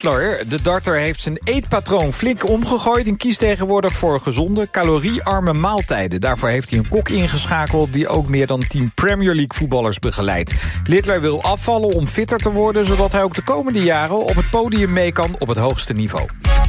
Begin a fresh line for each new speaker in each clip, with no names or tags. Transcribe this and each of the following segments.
Littler, de darter, heeft zijn eetpatroon flink omgegooid en kiest tegenwoordig voor gezonde, caloriearme maaltijden. Daarvoor heeft hij een kok ingeschakeld die ook meer dan 10 Premier League voetballers begeleidt. Littler wil afvallen om fitter te worden, zodat hij ook de komende jaren op het podium mee kan op het hoogste niveau.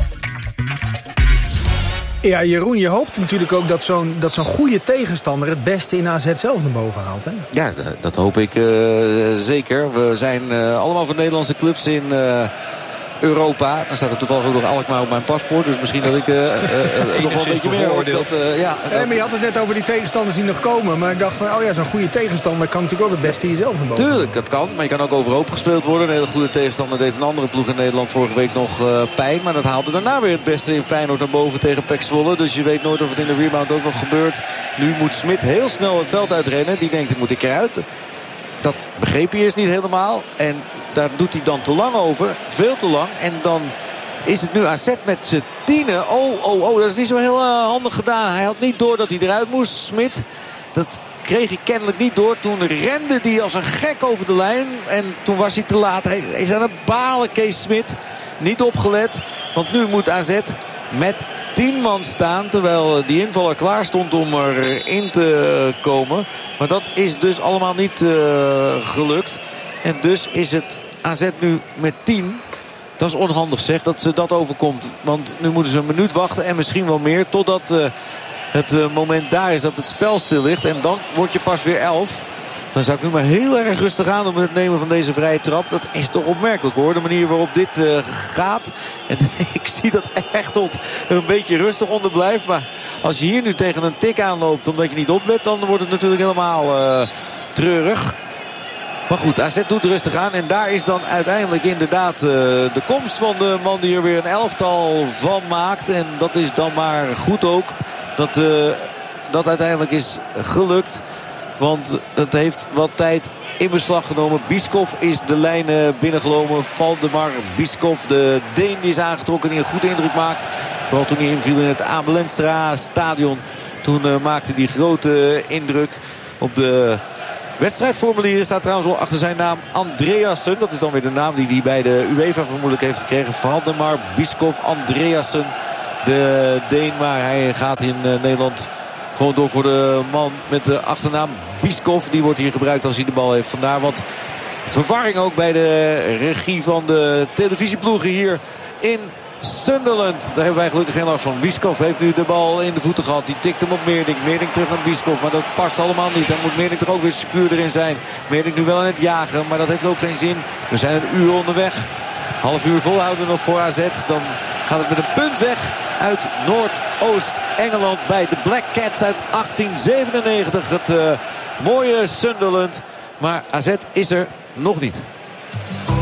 Ja, Jeroen, je hoopt natuurlijk ook dat zo'n goede tegenstander het beste in AZ zelf naar boven haalt, hè?
Ja, dat hoop ik zeker. We zijn allemaal van Nederlandse clubs in Europa. Dan staat er toevallig ook nog Alkmaar op mijn paspoort. Dus misschien dat ik nog wel een beetje meer hoop.
Maar je had het net over die tegenstanders die nog komen. Maar ik dacht van, zo'n goede tegenstander kan natuurlijk ook het beste in jezelf naar boven.
Tuurlijk, dat kan. Maar je kan ook overhoop gespeeld worden. Een hele goede tegenstander deed een andere ploeg in Nederland vorige week nog pijn. Maar dat haalde daarna weer het beste in Feyenoord naar boven tegen PEC Zwolle. Dus je weet nooit of het in de rebound ook nog gebeurt. Nu moet Smit heel snel het veld uitrennen. Die denkt, moet ik eruit. Dat begreep hij eerst niet helemaal. En daar doet hij dan te lang over. Veel te lang. En dan is het nu AZ met z'n tienen. Dat is niet zo heel handig gedaan. Hij had niet door dat hij eruit moest. Smit, dat kreeg hij kennelijk niet door. Toen rende hij als een gek over de lijn. En toen was hij te laat. Hij is aan het balen, Kees Smit. Niet opgelet. Want nu moet AZ met 10 man staan. Terwijl die invaller klaar stond om erin te komen. Maar dat is dus allemaal niet gelukt. En dus is het AZ nu met 10. Dat is onhandig, zeg, dat ze dat overkomt. Want nu moeten ze een minuut wachten en misschien wel meer. Totdat het moment daar is dat het spel stil ligt. En dan word je pas weer 11. Dan zou ik nu maar heel erg rustig aan doen met het nemen van deze vrije trap. Dat is toch opmerkelijk, hoor. De manier waarop dit gaat. En ik zie dat Echtold een beetje rustig onder blijft. Maar als je hier nu tegen een tik aanloopt omdat je niet oplet, dan wordt het natuurlijk helemaal treurig. Maar goed, AZ doet rustig aan. En daar is dan uiteindelijk inderdaad de komst van de man die er weer een elftal van maakt. En dat is dan maar goed ook. Dat uiteindelijk is gelukt. Want het heeft wat tijd in beslag genomen. Biskov is de lijn binnengelomen. Valdemar Biskov, de Deen, die is aangetrokken, die een goede indruk maakt. Vooral toen hij inviel in het Abel Enstra stadion. Toen maakte hij grote indruk op de wedstrijdformulieren. Staat trouwens wel achter zijn naam Andreasen. Dat is dan weer de naam die hij bij de UEFA vermoedelijk heeft gekregen. Valdemar Biskov Andreasen, de Deen. Maar hij gaat in Nederland gewoon door voor de man met de achternaam Biskov. Die wordt hier gebruikt als hij de bal heeft. Vandaar wat verwarring ook bij de regie van de televisieploegen hier in Sunderland. Daar hebben wij gelukkig geen last van. Biskov heeft nu de bal in de voeten gehad. Die tikt hem op Meerdink. Meerdink terug naar Biskov. Maar dat past allemaal niet. Dan moet Meerdink toch ook weer secuur erin zijn. Meerdink nu wel aan het jagen. Maar dat heeft ook geen zin. We zijn een uur onderweg. Half uur volhouden nog voor AZ. Dan gaat het met een punt weg uit Noordoost-Engeland bij de Black Cats uit 1897. Het mooie Sunderland. Maar AZ is er nog niet.